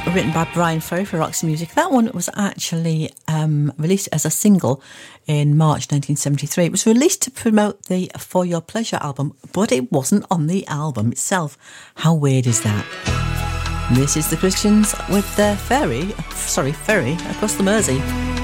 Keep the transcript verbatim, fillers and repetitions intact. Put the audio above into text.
written by Bryan Ferry for Roxy Music. That one was actually um, released as a single in March nineteen seventy-three. It was released to promote the For Your Pleasure album, but it wasn't on the album itself. How weird is that? This is the Christians with their ferry, sorry, ferry across the Mersey.